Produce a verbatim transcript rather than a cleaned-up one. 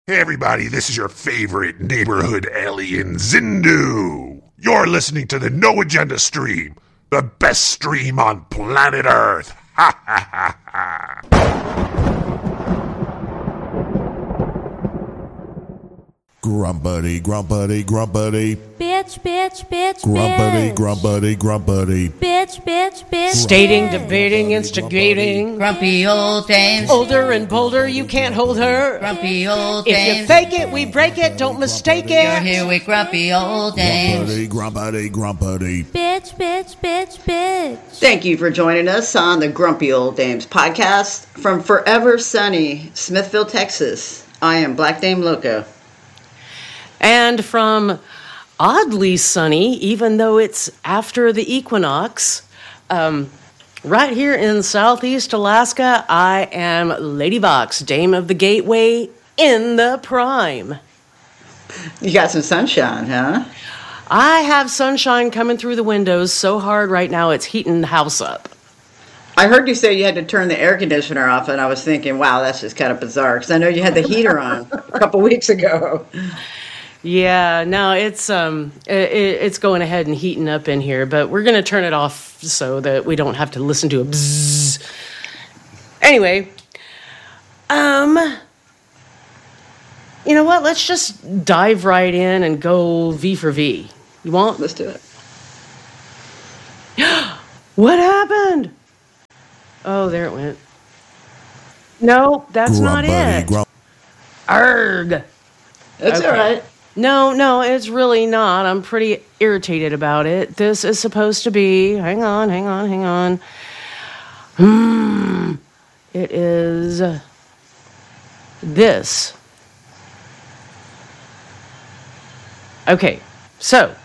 Hey everybody, this is your favorite neighborhood alien, Zindu. You're listening to the No Agenda stream, the best stream on planet Earth. Ha ha ha ha. Grumpity, grumpity, grumpity. Bitch, bitch, bitch, Grumpity, bitch. grumpity, grumpity. Bitch, bitch, bitch. Stating, bitch. debating, instigating. Grumpy old dames. Older and bolder, you can't hold her. Grumpy old If dames. you fake it, we break it, don't mistake You're it. here with grumpy old dames. Grumpity, grumpity, grumpity. Bitch, bitch, bitch, bitch. Thank you for joining us on the Grumpy Old Dames podcast from forever sunny Smithville, Texas. I am Black Dame Loco. And from oddly sunny, even though it's after the equinox, um, right here in southeast Alaska, I am Lady Vox, Dame of the Gateway in the prime. You got some sunshine, huh? I have sunshine coming through the windows so hard right now it's heating the house up. I heard you say you had to turn the air conditioner off, and I was thinking, wow, that's just kind of bizarre, because I know you had the heater on a couple weeks ago. Yeah, no, it's um, it, it's going ahead and heating up in here, but we're gonna turn it off so that we don't have to listen to a bzzz. Anyway, um, you know what? Let's just dive right in and go V for V. You want? Let's do it. What happened? Oh, there it went. No, that's not Grumpity, it. grump- Arg. That's Okay. all right. No, no, it's really not. I'm pretty irritated about it. This is supposed to be. Hang on, hang on, hang on. Hmm. It is this. Okay, so